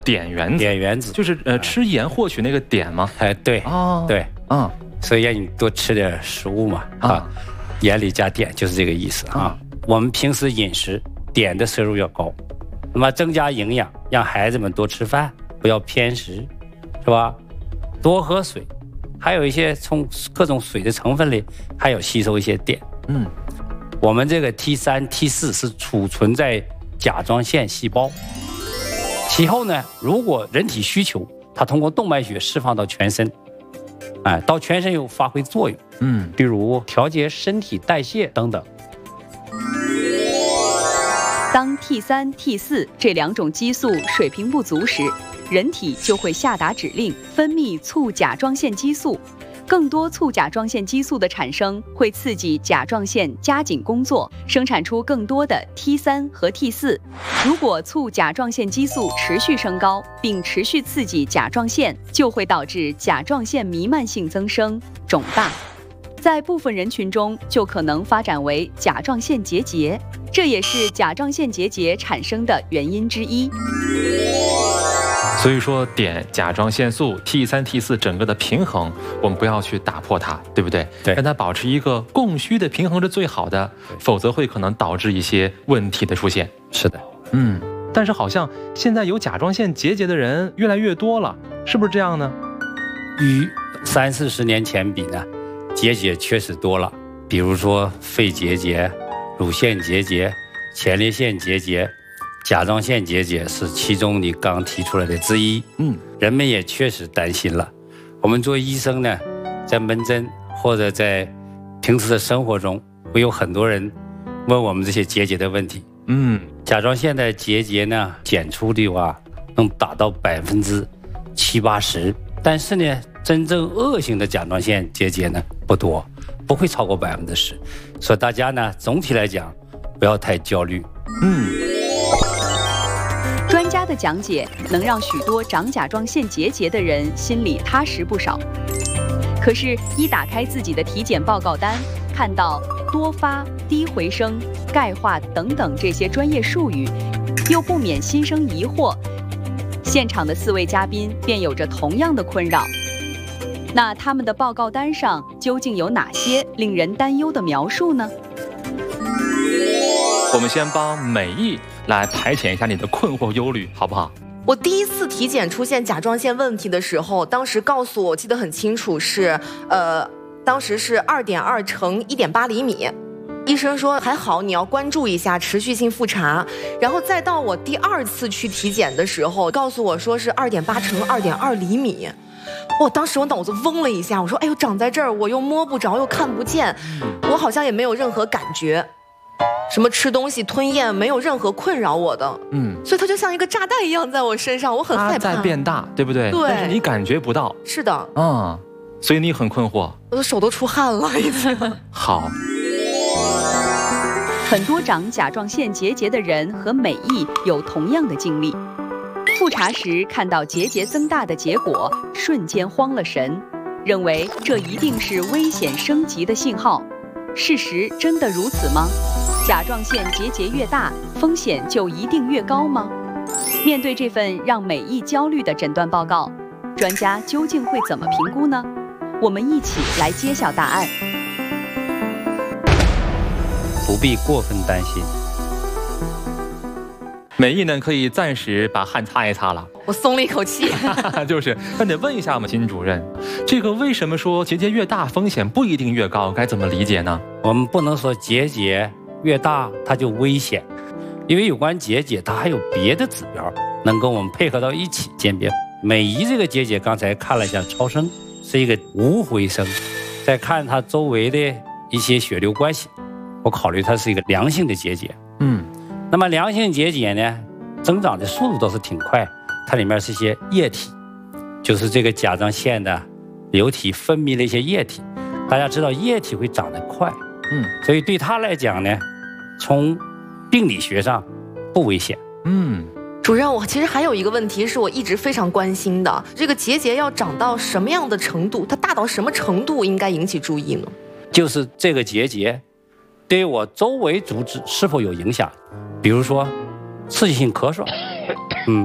碘原子， 碘原子就是吃盐获取那个碘吗？ 对， 哦， 对，所以让你多吃点食物嘛，盐里加碘就是这个意思啊。我们平时饮食碘的摄入要高，那么增加营养，让孩子们多吃饭，不要偏食，是吧？多喝水，还有一些从各种水的成分里还有吸收一些碘。我们这个 T3、T4 是储存在甲状腺细胞，其后呢，如果人体需求，它通过动脉血释放到全身，到全身又发挥作用，比如调节身体代谢等等。 当 T3、T4 这两种激素水平不足时，人体就会下达指令，分泌促甲状腺激素。更多促甲状腺激素的产生会刺激甲状腺加紧工作，生产出更多的 T3 和 T4。如果促甲状腺激素持续升高，并持续刺激甲状腺，就会导致甲状腺弥漫性增生、肿大。在部分人群中，就可能发展为甲状腺结节，这也是甲状腺结节产生的原因之一。 所以说，碘、甲状腺素、T3、T4整个的平衡，我们不要去打破它，对不对？ 对， 让它保持一个供需的平衡是最好的，否则会可能导致一些问题的出现。 是的， 但是好像现在有甲状腺结节的人越来越多了，是不是这样呢？ 与30-40年前比呢，结节确实多了，比如说肺结节、乳腺结节、前列腺结节。甲状腺结节是其中你刚提出来的之一，人们也确实担心了。我们作为医生呢，在门诊或者在平时的生活中，会有很多人问我们这些结节的问题。甲状腺的结节呢，检出的话能达到70%-80%，但是呢，真正恶性的甲状腺结节呢不多，不会超过10%。所以大家呢，总体来讲不要太焦虑。 专家的讲解能让许多长甲状腺结节的人心里踏实不少。可是，一打开自己的体检报告单，看到多发、低回声、钙化等等这些专业术语，又不免心生疑惑。现场的4位嘉宾便有着同样的困扰。那他们的报告单上究竟有哪些令人担忧的描述呢？ 我们先帮美意来排遣一下你的困惑忧虑，好不好？ 我第一次体检出现甲状腺问题的时候，当时告诉我记得很清楚是，当时是2.2乘1.8厘米。医生说还好，你要关注一下，持续性复查。然后再到我第2次去体检的时候，告诉我说是2.8乘2.2厘米。当时我脑子嗡了一下，我说哎呦，长在这儿，我又摸不着，又看不见，我好像也没有任何感觉。什么吃东西吞咽没有任何困扰我的，所以它就像一个炸弹一样在我身上，我很害怕。 它在变大，对不对？ 对， 但是你感觉不到。 是的， 所以你很困惑。 我的手都出汗了，已经。 好。 很多长甲状腺结节的人和美意有同样的经历，复查时看到结节增大的结果，瞬间慌了神，认为这一定是危险升级的信号。事实真的如此吗？甲状腺结节越大，风险就一定越高吗？面对这份让美意焦虑的诊断报告，专家究竟会怎么评估呢？我们一起来揭晓答案。 不必过分担心。 美意呢，可以暂时把汗擦一擦了。 我松了一口气。 就是，那得问一下我们金主任，这个为什么说结节越大风险不一定越高？该怎么理解呢？ 我们不能说结节越大它就危险，因为有关结节它还有别的指标能跟我们配合到一起鉴别。美意这个结节刚才看了一下超声，是一个无回声，再看它周围的一些血流关系，我考虑它是一个良性的结节。那么良性结节呢，增长的速度都是挺快，它里面是一些液体，就是这个甲状腺的流体分泌的一些液体。大家知道液体会长得快，所以对它来讲呢，从病理学上不危险。 主任，我其实还有一个问题是我一直非常关心的，这个结节要长到什么样的程度，它大到什么程度应该引起注意呢？ 就是这个结节对我周围组织是否有影响，比如说刺激性咳嗽，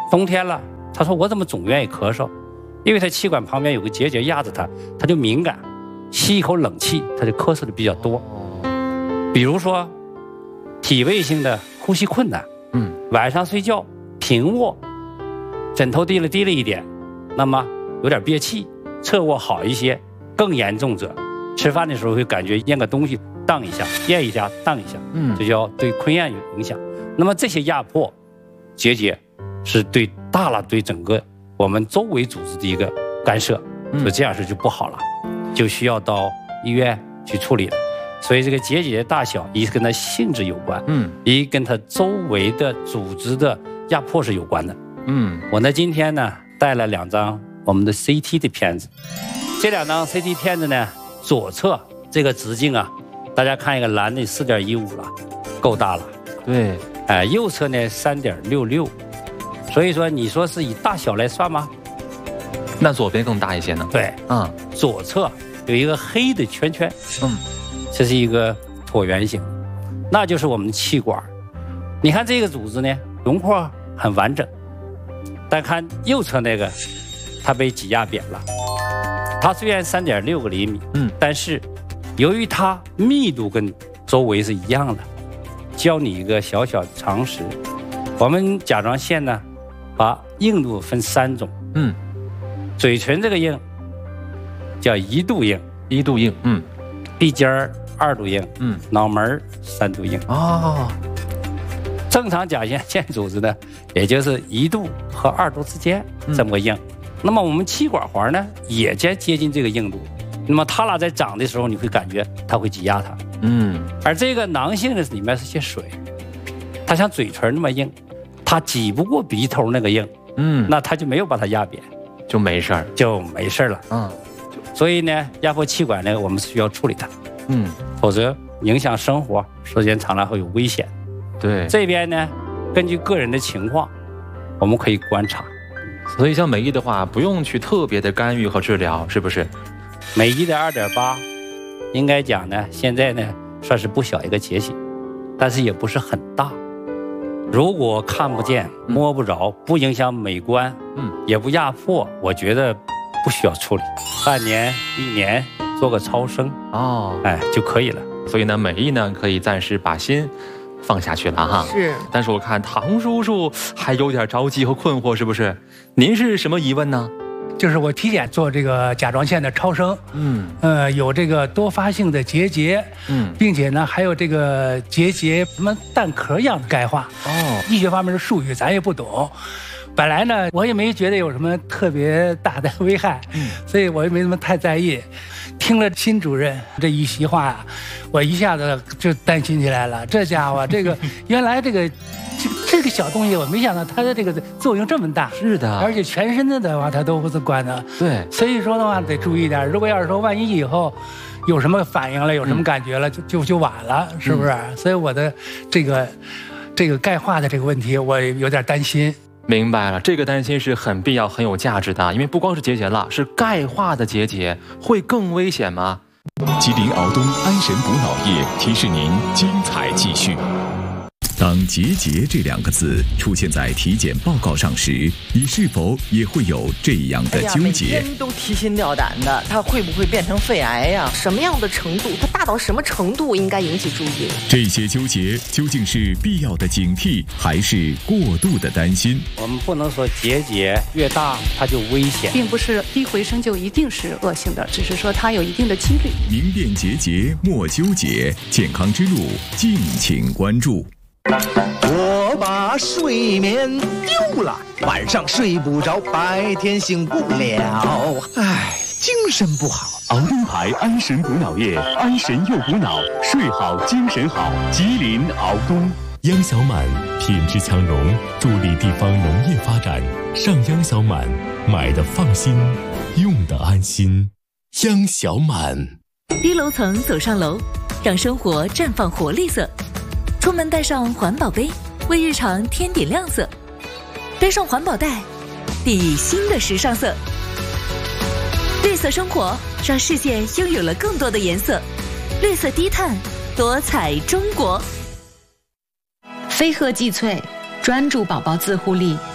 冬天了，他说我怎么总愿意咳嗽？因为他气管旁边有个结节压着他，他就敏感，吸一口冷气，他就咳嗽的比较多。比如说体位性的呼吸困难，晚上睡觉平卧，枕头低了一点，那么有点憋气，侧卧好一些。更严重者，吃饭的时候会感觉咽个东西荡一下，咽一下荡一下，这叫对吞咽有影响。那么这些压迫结节是对大了对整个我们周围组织的一个干涉，所以这样是就不好了，就需要到医院去处理了。所以这个结节的大小，一跟它性质有关，一跟它周围的组织的压迫是有关的。我呢今天呢带了2张我们的 CT 的片子，这2张 CT 片子呢，左侧这个直径啊，大家看一个蓝的4.15了，够大了。对，右侧呢3.66，所以说你说是以大小来算吗？ 那左边更大一些呢？ 对，左侧有一个黑的圈圈，这是一个椭圆形，那就是我们的气管。你看这个组织呢，轮廓很完整，但看右侧那个，它被挤压扁了。它虽然3.6个厘米，但是由于它密度跟周围是一样的，教你一个小小的常识，我们甲状腺呢，把硬度分3种，嘴唇这个硬叫1度硬，1度硬，鼻尖2度硬，脑门3度硬。正常甲状腺组织呢，也就是1度和2度之间这么硬。那么我们气管环呢，也接近这个硬度。那么它俩在长的时候，你会感觉它会挤压它。而这个囊性的里面是些水，它像嘴唇那么硬，它挤不过鼻头那个硬，那它就没有把它压扁， 就没事了。 所以呢，压迫气管呢，我们是需要处理它。否则影响生活，时间长了会有危险。 对， 这边呢，根据个人的情况，我们可以观察。 所以像美意的话，不用去特别的干预和治疗，是不是？ 美意的2.8，应该讲呢，现在呢算是不小一个结节，但是也不是很大。如果看不见、摸不着，不影响美观，也不压迫，我觉得不需要处理，半年、1年做个超声就可以了。 所以呢，美意呢可以暂时把心放下去了哈。 是， 但是我看唐叔叔还有点着急和困惑，是不是？您是什么疑问呢？ 就是我体检做这个甲状腺的超声，有这个多发性的结节，并且呢还有这个结节什么蛋壳一样的钙化。医学方面的术语咱也不懂。本来呢我也没觉得有什么特别大的危害，所以我也没什么太在意。听了辛主任这一席话，我一下子就担心起来了。这家伙，这个原来这个小东西，我没想到它的这个作用这么大。 是的， 而且全身的话，它都不是管的。对，所以说的话得注意点。如果要是说万一以后有什么反应了，有什么感觉了，就晚了，是不是？所以我的这个钙化的这个问题，我有点担心。 明白了，这个担心是很必要、很有价值的，因为不光是结节了，是钙化的结节会更危险吗？ 吉林敖东安神补脑液提示您精彩继续。当结节这2个字出现在体检报告上时，你是否也会有这样的纠结？ 每天都提心吊胆的，它会不会变成肺癌呀？ 什么样的程度，它大到什么程度应该引起注意？ 这些纠结究竟是必要的警惕，还是过度的担心？ 我们不能说结节越大它就危险， 并不是低回声就一定是恶性的，只是说它有一定的几率。 明辨结节莫纠结，健康之路敬请关注。 我把睡眠丢了，晚上睡不着，白天醒不了，精神不好。 敖东牌安神补脑液，安神又补脑，睡好精神好。吉林敖东。央小满品质强融，助力地方农业发展。上央小满，买的放心，用的安心。央小满。 低楼层走上楼，让生活绽放活力色。出门带上环保杯，为日常添点亮色；背上环保袋，定义新的时尚色。绿色生活，让世界拥有了更多的颜色。绿色低碳，多彩中国。 飞鹤济萃，专注宝宝自护力，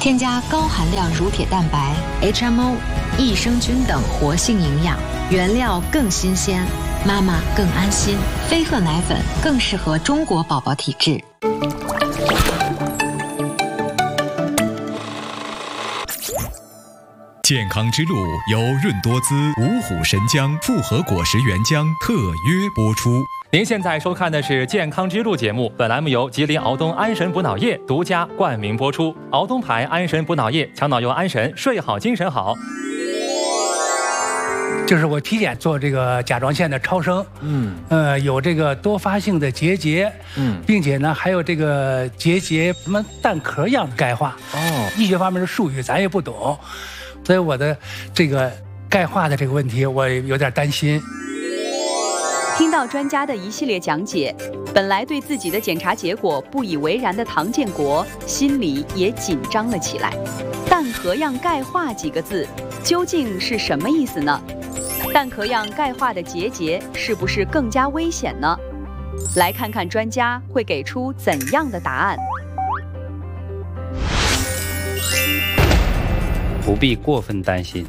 添加高含量乳铁蛋白、HMO、益生菌等活性营养，原料更新鲜，妈妈更安心。飞鹤奶粉更适合中国宝宝体质。 健康之路由润多滋、五虎神浆复合果实原浆特约播出。 您现在收看的是《健康之路》节目，本栏目由吉林敖东安神补脑液独家冠名播出。敖东牌安神补脑液，强脑油安神，睡好精神好。 就是我体检做这个甲状腺的超声，有这个多发性的结节，并且呢还有这个结节什么蛋壳一样的钙化。医学方面的术语咱也不懂，所以我的这个钙化的这个问题我有点担心。 听到专家的一系列讲解，本来对自己的检查结果不以为然的唐建国心里也紧张了起来。蛋壳样钙化几个字究竟是什么意思呢？蛋壳样钙化的结节是不是更加危险呢？来看看专家会给出怎样的答案。 不必过分担心。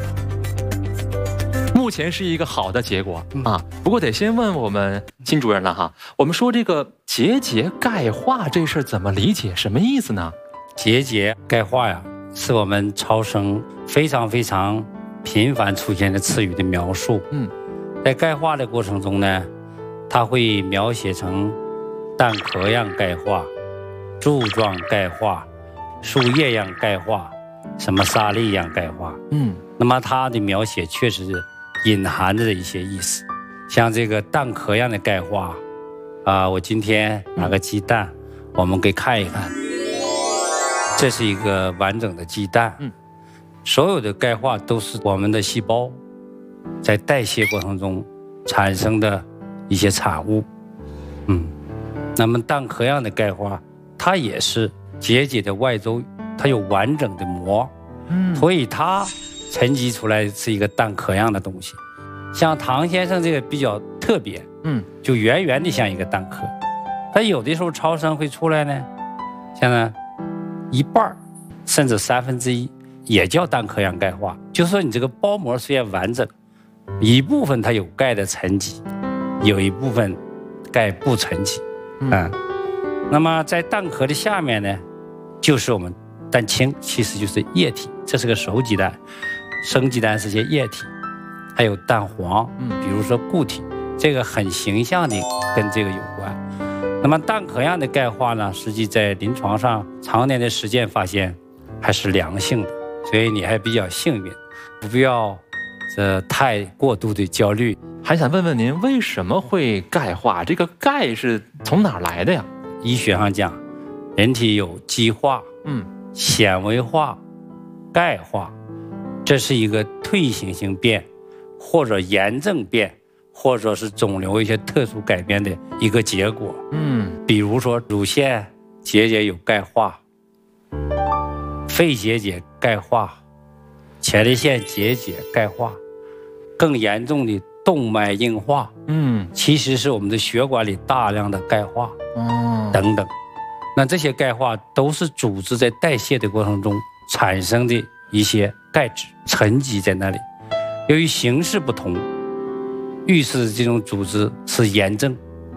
目前是一个好的结果啊，不过得先问我们辛主任了哈。我们说这个结节钙化这事儿怎么理解？什么意思呢？ 结节钙化呀，是我们超声非常频繁出现的词语的描述。在钙化的过程中呢，它会描写成蛋壳样钙化、柱状钙化、树叶样钙化、什么沙粒样钙化。那么它的描写确实是隐含着一些意思，像这个蛋壳样的钙化我今天拿个鸡蛋，我们给看一看，这是一个完整的鸡蛋。所有的钙化都是我们的细胞在代谢过程中产生的一些产物。那么蛋壳样的钙化，它也是结节的外周，它有完整的膜，所以它沉积出来是一个蛋壳样的东西。像唐先生这个比较特别，就圆圆的像一个蛋壳。它有的时候超声会出来呢，像呢一半甚至1/3也叫蛋壳样钙化，就是说你这个包膜虽然完整，一部分它有钙的沉积，有一部分钙不沉积。那么在蛋壳的下面呢，就是我们蛋清，其实就是液体，这是个熟鸡蛋，生鸡蛋是些液体，还有蛋黄，比如说固体，这个很形象的跟这个有关。那么蛋壳样的钙化呢，实际在临床上常年的实践发现还是良性的，所以你还比较幸运，不必要太过度的焦虑。 还想问问您，为什么会钙化？这个钙是从哪儿来的呀？ 医学上讲，人体有肌化、纤维化、钙化，这是一个退行性变，或者炎症变，或者是肿瘤一些特殊改变的一个结果。比如说乳腺结节有钙化，肺结节钙化，前列腺结节钙化，更严重的动脉硬化，其实是我们的血管里大量的钙化，等等。那这些钙化都是组织在代谢的过程中产生的一些钙质沉积在那里，由于形式不同，预示这种组织是炎症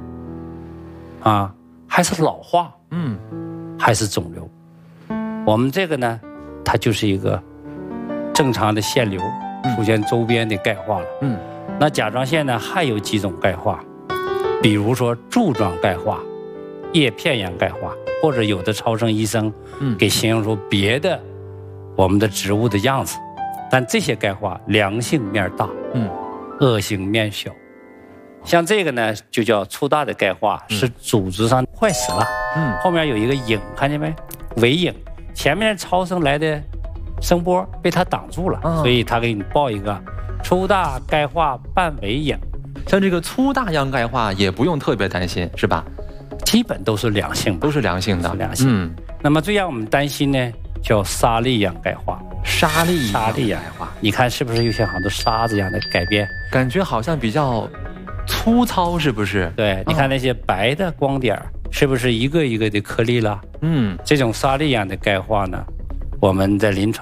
还是老化，还是肿瘤。我们这个呢，它就是一个正常的腺瘤出现周边的钙化了。那甲状腺呢还有几种钙化，比如说柱状钙化、叶片样钙化，或者有的超声医生给形容出别的我们的植物的样子。但这些钙化良性面大，恶性面小。像这个呢就叫粗大的钙化，是组织上坏死了，后面有一个影，看见没？尾影，前面超声来的声波被它挡住了，所以他给你报一个粗大钙化半尾影。 像这个粗大样钙化也不用特别担心，是吧？ 基本都是良性， 都是良性的。 那么最让我们担心呢，叫沙粒样钙化。 沙粒样钙化，你看是不是有像很多沙子一样的改变？ 感觉好像比较粗糙，是不是？ 对，你看那些白的光点，是不是一个一个的颗粒了？这种沙粒样的钙化呢， 我们在临床